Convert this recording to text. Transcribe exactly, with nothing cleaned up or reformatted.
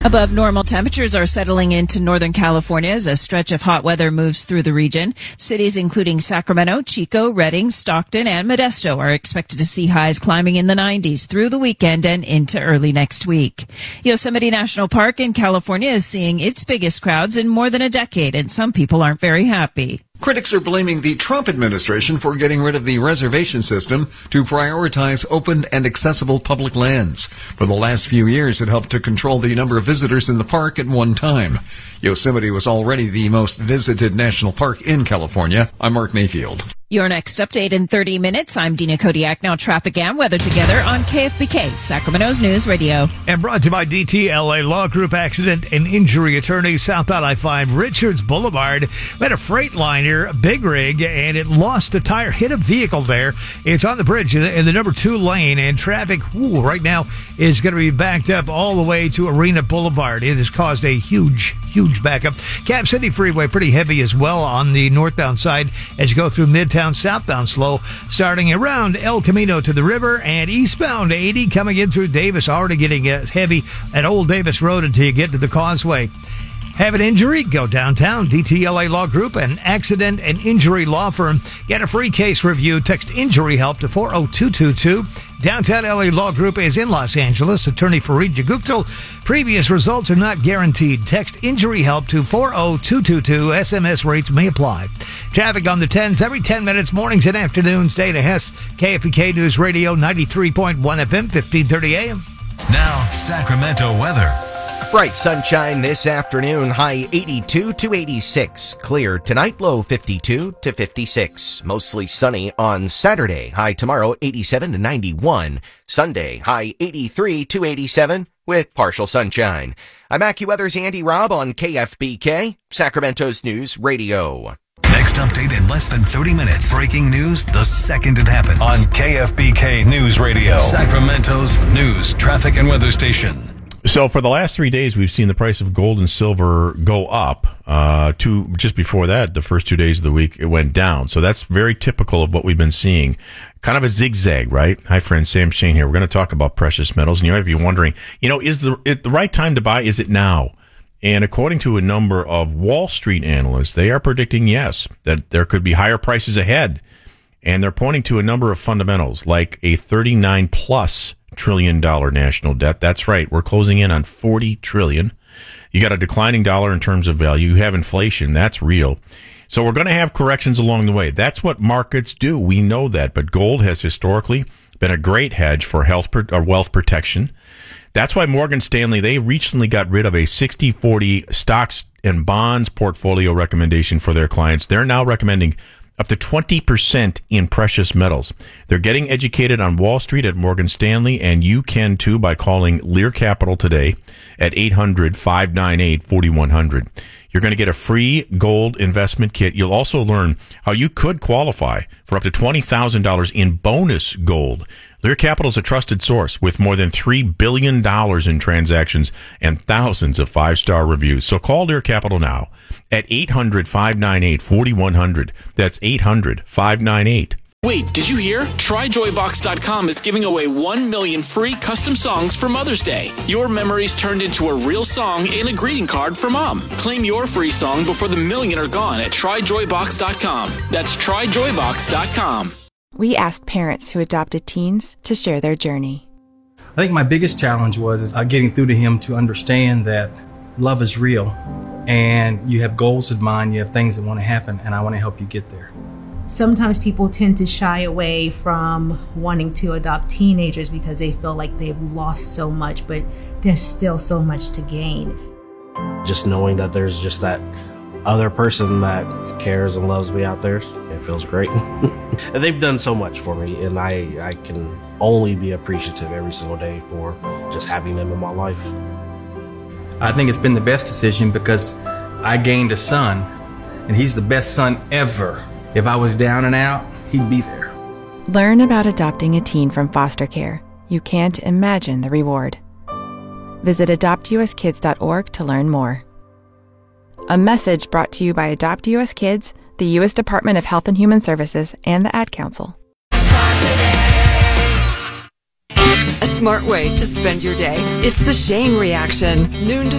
Above normal temperatures are settling into Northern California as a stretch of hot weather moves through the region. Cities including Sacramento, Chico, Redding, Stockton, and Modesto are expected to see highs climbing in the nineties through the weekend and into early next week. Yosemite National Park in California is seeing its biggest crowds in more than a decade, and some people aren't very happy. Critics are blaming the Trump administration for getting rid of the reservation system to prioritize open and accessible public lands. For the last few years, it helped to control the number of visitors in the park at one time. Yosemite was already the most visited national park in California. I'm Mark Mayfield. Your next update in thirty minutes. I'm Dina Kodiak. Now traffic and weather together on K F B K, Sacramento's News Radio. And brought to you by D T L A Law Group Accident and Injury Attorney, southbound I five, Richards Boulevard. We had a Freightliner, big rig, and it lost a tire, hit a vehicle there. It's on the bridge in the, in the number two lane, and traffic ooh, right now is going to be backed up all the way to Arena Boulevard. It has caused a huge, huge backup. Cap City Freeway pretty heavy as well on the northbound side as you go through Midtown. Southbound slow, starting around El Camino to the river, and eastbound eighty coming in through Davis, already getting uh, heavy at Old Davis Road until you get to the Causeway. Have an injury? Go downtown. D T L A Law Group, an accident and injury law firm. Get a free case review. Text injury help to four oh two two two. Downtown L A Law Group is in Los Angeles. Attorney Fareed Jaguptal. Previous results are not guaranteed. Text injury help to four oh two two two. S M S rates may apply. Traffic on the tens every ten minutes, mornings and afternoons. Dana Hess, K F B K News Radio, ninety-three point one F M, fifteen thirty A M. Now, Sacramento weather. Bright sunshine this afternoon, high eighty-two to eighty-six. Clear tonight, low fifty-two to fifty-six. Mostly sunny on Saturday, high tomorrow eighty-seven to ninety-one. Sunday, high eighty-three to eighty-seven with partial sunshine. I'm AccuWeather's Andy Robb on K F B K, Sacramento's News Radio. Next update in less than thirty minutes. Breaking news the second it happens. On K F B K News Radio, Sacramento's news, traffic, and weather station. So for the last three days, we've seen the price of gold and silver go up. Uh, to just before that, the first two days of the week, it went down. So that's very typical of what we've been seeing. Kind of a zigzag, right? Hi, friends. Sam Shane here. We're going to talk about precious metals. And you might be wondering, you know, is the it, the right time to buy? Is it now? And according to a number of Wall Street analysts, they are predicting, yes, that there could be higher prices ahead. And they're pointing to a number of fundamentals, like a thirty-nine plus trillion dollar national debt. That's right. We're closing in on forty trillion. You got a declining dollar in terms of value. You have inflation. That's real. So we're going to have corrections along the way. That's what markets do. We know that. But gold has historically been a great hedge for health or wealth protection. That's why Morgan Stanley, they recently got rid of a sixty forty stocks and bonds portfolio recommendation for their clients. They're now recommending up to twenty percent in precious metals. They're getting educated on Wall Street at Morgan Stanley, and you can too by calling Lear Capital today at eight hundred, five nine eight, four one zero zero. You're going to get a free gold investment kit. You'll also learn how you could qualify for up to twenty thousand dollars in bonus gold. Lear Capital is a trusted source with more than three billion dollars in transactions and thousands of five-star reviews. So call Lear Capital now at eight hundred, five nine eight, four one zero zero. That's eight hundred, five nine eight. Wait, did you hear? Try Joy Box dot com is giving away one million free custom songs for Mother's Day. Your memories turned into a real song and a greeting card for Mom. Claim your free song before the million are gone at Try Joy Box dot com. That's Try Joy Box dot com. We asked parents who adopted teens to share their journey. I think my biggest challenge was is, uh, getting through to him to understand that love is real and you have goals in mind, you have things that want to happen, and I want to help you get there. Sometimes people tend to shy away from wanting to adopt teenagers because they feel like they've lost so much, but there's still so much to gain. Just knowing that there's just that other person that cares and loves me out there, it feels great. And they've done so much for me, and I, I can only be appreciative every single day for just having them in my life. I think it's been the best decision because I gained a son, and he's the best son ever. If I was down and out, he'd be there. Learn about adopting a teen from foster care. You can't imagine the reward. Visit adopt u s kids dot org to learn more. A message brought to you by Adopt U S Kids, the U S Department of Health and Human Services, and the Ad Council. A smart way to spend your day. It's the Shane Reaction, noon to